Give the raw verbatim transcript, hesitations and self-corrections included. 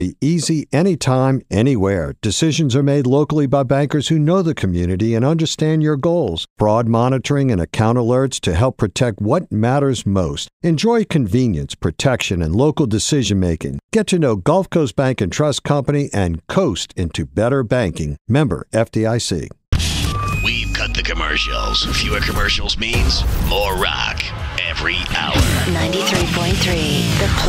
Easy anytime, anywhere. Decisions are made locally by bankers who know the community and understand your goals. Fraud monitoring and account alerts to help protect what matters most. Enjoy convenience, protection, and local decision-making. Get to know Gulf Coast Bank and Trust Company and coast into better banking. Member F D I C. We've cut the commercials. Fewer commercials means more rock every hour. ninety-three point three The Play.